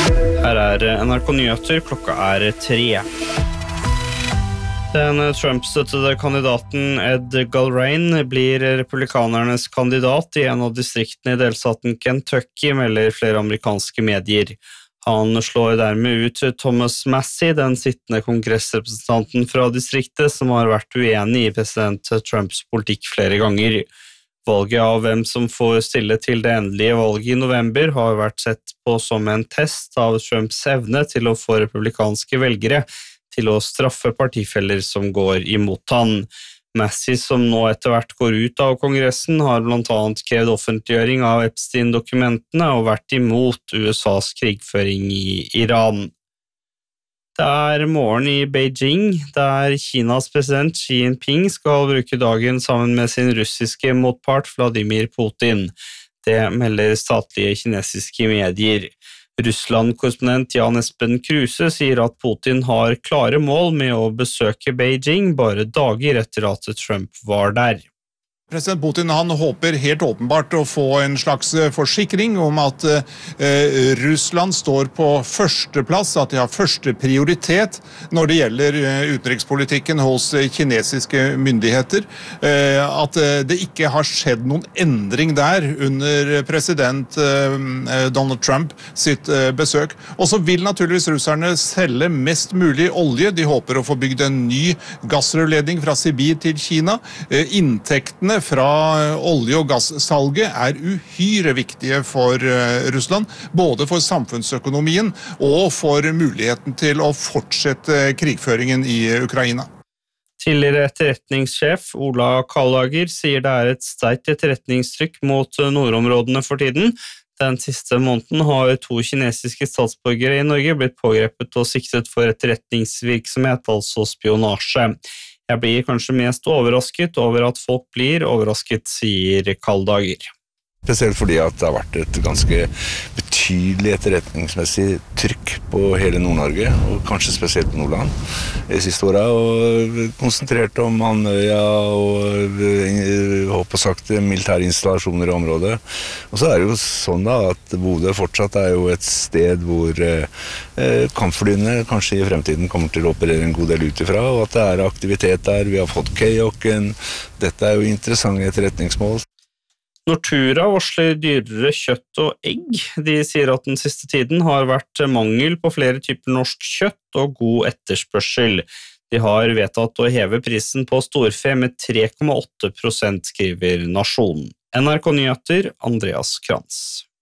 Her NRK Nyheter, klokka 3. Den Trump-støttede kandidaten Ed Galbraith blir republikanernes kandidat i en av distriktene i delstaten Kentucky, melder flere amerikanske medier. Han slår dermed ut Thomas Massie, den sittende kongressrepresentanten fra distriktet, som har vært uenig i president Trumps politikk flere ganger. Valget av hvem som får stille til det endelige valget i november har vært sett på som en test av Trumps evne til å få republikanske velgere til å straffe partifeller som går imot han. Massie, som nå etter hvert går ut av kongressen, har blant annet krevd offentliggjøring av Epstein-dokumentene og vært imot USAs krigføring i Iran. Det er morgen i Beijing, der Kinas president Xi Jinping skal bruke dagen sammen med sin russiske motpart Vladimir Putin. Det melder statlige kinesiske medier. Russland-korrespondent Jan Espen Kruse sier at Putin har klare mål med å besøke Beijing bare dager etter at Trump var der. President Putin han håper helt åpenbart å få en slags forsikring om at Russland står på førsteplass, at de har første prioritet når det gjelder utenrikspolitikken hos kinesiske myndigheter, at det ikke har skjedd noen endring der under president Donald Trump sitt besøk. Og så vil naturligvis russerne selge mest mulig olje. De håper å få bygd en ny gassrørledning fra Sibir til Kina. Inntektene fra olje- og gassalget er uhyre viktige for Russland, både for samfunnsøkonomien og for muligheten til å fortsette krigføringen i Ukraina. Tidligere etterretningssjef Ola Kallager sier det er et sterkt etterretningstrykk mot nordområdene for tiden. Den siste måneden har 2 kinesiske statsborgere i Norge blitt pågrepet og siktet for etterretningsvirksomhet, altså spionasje. Jeg blir kanskje mest overrasket over at folk blir overrasket, sier Kallager. Spesielt fordi at det har vært et ganske betydelig etterretningsmessig trykk på hele Nord-Norge, og kanskje spesielt Nordland, de siste årene, og konsentrert om Andøya og håper sagt militære installasjoner i området. Og så er det jo sånn da at Bodø fortsatt er jo et sted hvor kampflyene kanskje i fremtiden kommer til å operere en god del ut ifra, og at det er aktivitet der. Vi har fått kajakken. Dette er jo interessante etterretningsmål. Nortura varsler dyrere kjøtt og egg. De sier at den siste tiden har vært mangel på flere typer norsk kjøtt og god etterspørsel. De har vedtatt å heve prisen på storfe med 3,8%, skriver Nasjonen. NRK Nyheter, Andreas Krantz.